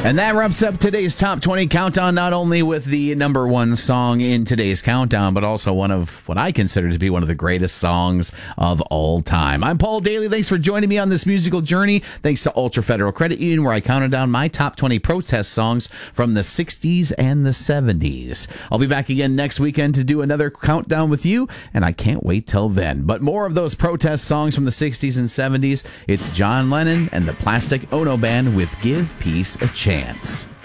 And that wraps up today's Top 20 Countdown, not only with the number one song in today's countdown, but also one of what I consider to be one of the greatest songs of all time. I'm Paul Daly. Thanks for joining me on this musical journey. Thanks to Ultra Federal Credit Union, where I counted down my top 20 protest songs from the 60s and the 70s. I'll be back again next weekend to do another countdown with you, and I can't wait till then. But more of those protest songs from the 60s and 70s. It's John Lennon and the Plastic Ono Band with Give Peace a Chance.